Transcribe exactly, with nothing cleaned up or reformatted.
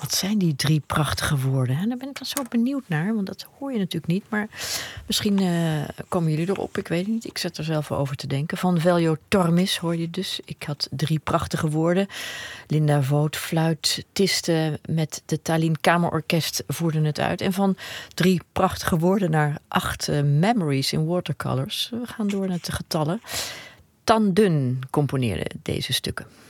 wat zijn die drie prachtige woorden? En daar ben ik dan zo benieuwd naar, want dat hoor je natuurlijk niet. Maar misschien uh, komen jullie erop, ik weet het niet. Ik zet er zelf over te denken. Van Veljo Tormis hoor je dus. Ik had drie prachtige woorden. Linda Voot, fluitiste met de Tallinn Kamerorkest voerden het uit. En van drie prachtige woorden naar acht uh, memories in watercolors. We gaan door naar de getallen. Tan Dun componeerde deze stukken.